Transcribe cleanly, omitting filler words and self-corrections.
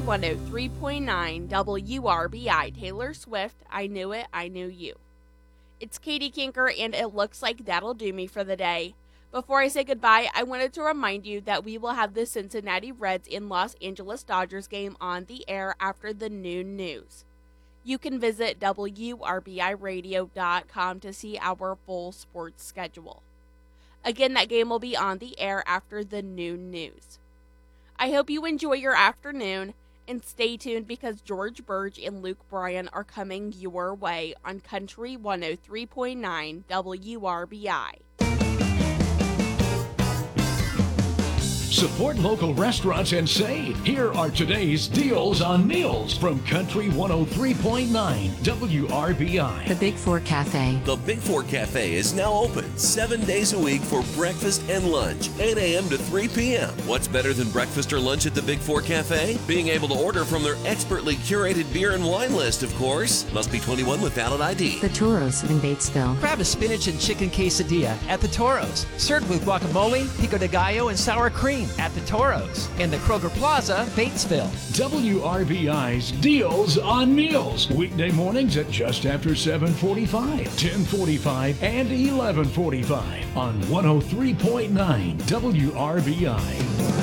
103.9 WRBI Taylor Swift, I Knew It, I Knew You. It's Katie Kinker, and it looks like that'll do me for the day. Before I say goodbye, I wanted to remind you that we will have the Cincinnati Reds and Los Angeles Dodgers game on the air after the noon news. You can visit WRBIRadio.com to see our full sports schedule. Again, that game will be on the air after the noon news. I hope you enjoy your afternoon, and stay tuned because George Burge and Luke Bryan are coming your way on Country 103.9 WRBI. Support local restaurants and save. Here are today's deals on meals from Country 103.9 WRBI. The Big Four Cafe. The Big Four Cafe is now open 7 days a week for breakfast and lunch, 8 a.m. to 3 p.m. What's better than breakfast or lunch at the Big Four Cafe? Being able to order from their expertly curated beer and wine list, of course. Must be 21 with valid ID. The Toros in Batesville. Grab a spinach and chicken quesadilla at the Toros. Served with guacamole, pico de gallo, and sour cream at the Toros. In the Kroger Plaza, Batesville. WRBI's Deals on Meals. Weekday mornings at just after 7:45, 10:45, and 11:45 on 103.9 WRBI.